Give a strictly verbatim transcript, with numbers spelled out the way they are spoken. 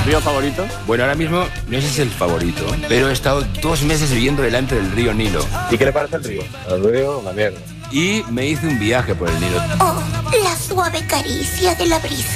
¿Río favorito? Bueno, ahora mismo no sé si es el favorito, pero he estado dos meses viviendo delante del río Nilo. ¿Y qué le parece el río? El río, la mierda. Y me hice un viaje por el Nilo. Oh, la suave caricia de la brisa.